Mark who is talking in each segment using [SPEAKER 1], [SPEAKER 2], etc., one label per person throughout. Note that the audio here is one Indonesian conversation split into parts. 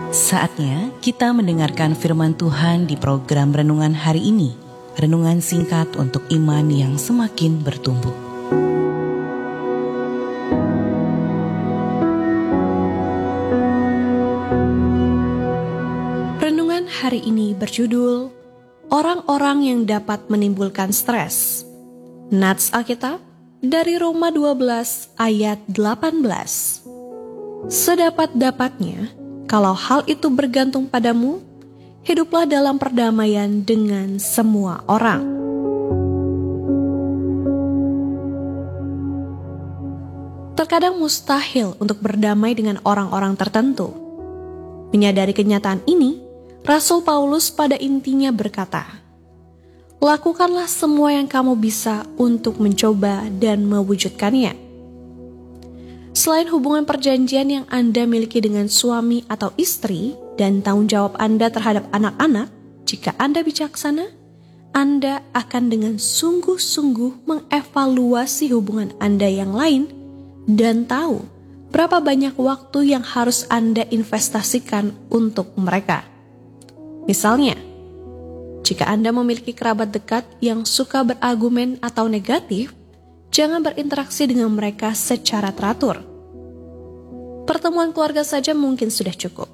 [SPEAKER 1] Saatnya kita mendengarkan firman Tuhan di program Renungan hari ini. Renungan singkat untuk iman yang semakin bertumbuh.
[SPEAKER 2] Renungan hari ini berjudul Orang-orang yang dapat menimbulkan stres. Nats Alkitab dari Roma 12 ayat 18. Sedapat-dapatnya, kalau hal itu bergantung padamu, hiduplah dalam perdamaian dengan semua orang. Terkadang mustahil untuk berdamai dengan orang-orang tertentu. Menyadari kenyataan ini, Rasul Paulus pada intinya berkata, "Lakukanlah semua yang kamu bisa untuk mencoba dan mewujudkannya." Selain hubungan perjanjian yang Anda miliki dengan suami atau istri dan tanggung jawab Anda terhadap anak-anak, jika Anda bijaksana, Anda akan dengan sungguh-sungguh mengevaluasi hubungan Anda yang lain dan tahu berapa banyak waktu yang harus Anda investasikan untuk mereka. Misalnya, jika Anda memiliki kerabat dekat yang suka berargumen atau negatif, jangan berinteraksi dengan mereka secara teratur. Pertemuan keluarga saja mungkin sudah cukup.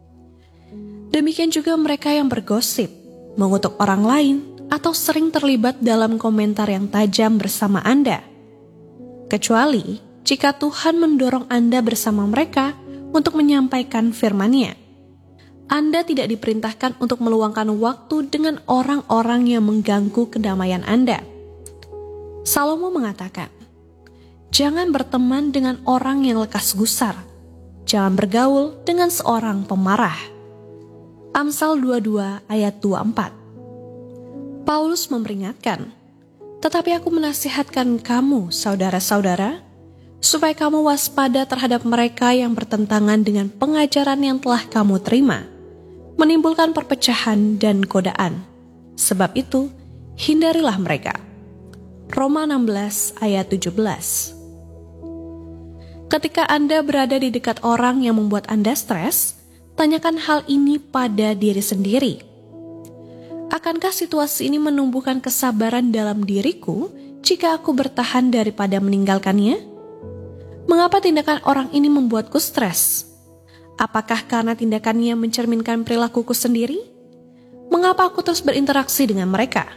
[SPEAKER 2] Demikian juga mereka yang bergosip, mengutuk orang lain, atau sering terlibat dalam komentar yang tajam bersama Anda. Kecuali jika Tuhan mendorong Anda bersama mereka untuk menyampaikan firman-Nya. Anda tidak diperintahkan untuk meluangkan waktu dengan orang-orang yang mengganggu kedamaian Anda. Salomo mengatakan, "Jangan berteman dengan orang yang lekas gusar. Jangan bergaul dengan seorang pemarah." Amsal 22 ayat 24. Paulus memperingatkan, "Tetapi aku menasihatkan kamu, saudara-saudara, supaya kamu waspada terhadap mereka yang bertentangan dengan pengajaran yang telah kamu terima, menimbulkan perpecahan dan godaan. Sebab itu, hindarilah mereka." Roma 16 ayat 17. Ketika Anda berada di dekat orang yang membuat Anda stres, tanyakan hal ini pada diri sendiri. Akankah situasi ini menumbuhkan kesabaran dalam diriku jika aku bertahan daripada meninggalkannya? Mengapa tindakan orang ini membuatku stres? Apakah karena tindakannya mencerminkan perilakuku sendiri? Mengapa aku terus berinteraksi dengan mereka?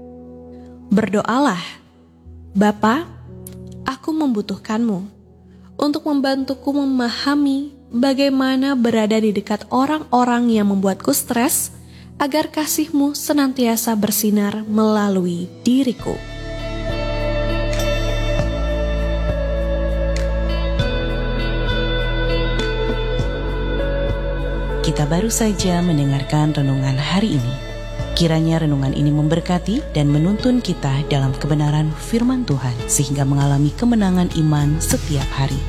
[SPEAKER 2] Berdoalah, "Bapa, aku membutuhkanmu untuk membantuku memahami bagaimana berada di dekat orang-orang yang membuatku stres, agar kasih-Mu senantiasa bersinar melalui diriku."
[SPEAKER 1] Kita baru saja mendengarkan renungan hari ini. Kiranya renungan ini memberkati dan menuntun kita dalam kebenaran firman Tuhan sehingga mengalami kemenangan iman setiap hari.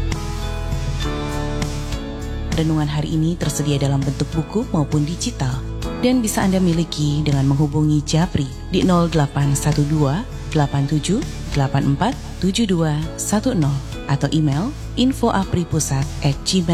[SPEAKER 1] Renungan hari ini tersedia dalam bentuk buku maupun digital dan bisa Anda miliki dengan menghubungi Japri di 0812 87 84 7210 atau email info@apripusat@gmail.com.